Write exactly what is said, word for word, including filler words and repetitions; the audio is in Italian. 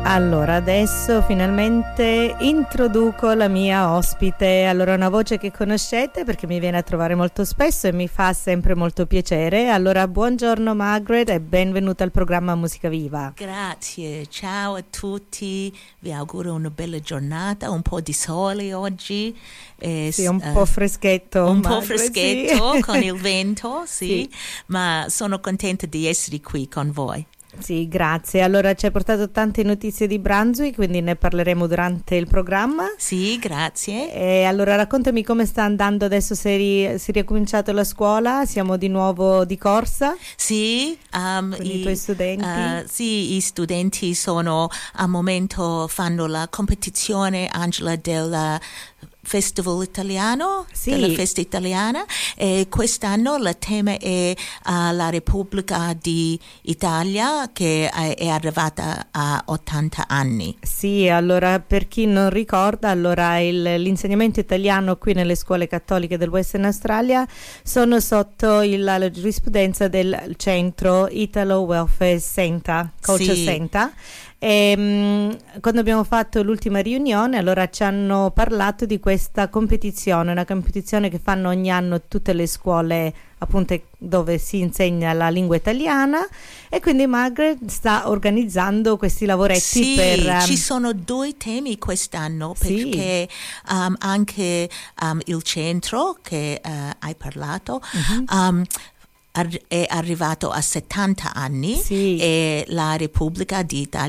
Allora, adesso finalmente introduco la mia ospite. Allora, una voce che conoscete perché mi viene a trovare molto spesso e mi fa sempre molto piacere. Allora, buongiorno Margaret e benvenuta al programma Musica Viva. Grazie, ciao a tutti, vi auguro una bella giornata, un po' di sole oggi. Eh, sì, un uh, po' freschetto. Un Margaret, po' freschetto sì. con il vento, sì, sì, ma sono contenta di essere qui con voi. Sì, grazie. Allora ci hai portato tante notizie di Brunswick, quindi ne parleremo durante il programma. Sì, grazie. E allora raccontami come sta andando adesso, se ri- si è ricominciato la scuola, siamo di nuovo di corsa? Sì, um, con i, i, i tuoi studenti? Uh, sì, i studenti sono al momento fanno la competizione, Angela, del Festival Italiano, sì. della festa italiana, e quest'anno il tema è uh, la Repubblica d'Italia che è, è arrivata a ottanta anni. Sì, allora per chi non ricorda, allora il, l'insegnamento italiano qui nelle scuole cattoliche del Western Australia sono sotto il, la giurisprudenza del centro Italo Welfare Center, Culture sì. Center. E, um, quando abbiamo fatto l'ultima riunione, allora ci hanno parlato di questa competizione, una competizione che fanno ogni anno tutte le scuole appunto dove si insegna la lingua italiana, e quindi Margaret sta organizzando questi lavoretti. Sì, per um, ci sono due temi quest'anno, perché sì. um, anche um, il centro che uh, hai parlato uh-huh. um, è arrivato a settanta anni, sì. e la Repubblica d'Italia